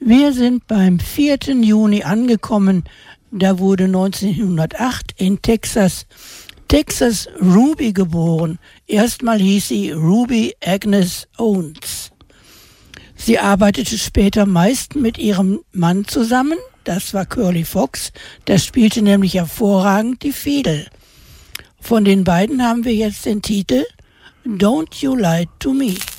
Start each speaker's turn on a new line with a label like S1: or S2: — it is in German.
S1: Wir sind beim 4. Juni angekommen. Da wurde 1908 in Texas Ruby geboren. Erstmal hieß sie Ruby Agnes Owens. Sie arbeitete später meist mit ihrem Mann zusammen. Das war Curly Fox. Der spielte nämlich hervorragend die Fiedel. Von den beiden haben wir jetzt den Titel Don't You Lie to Me.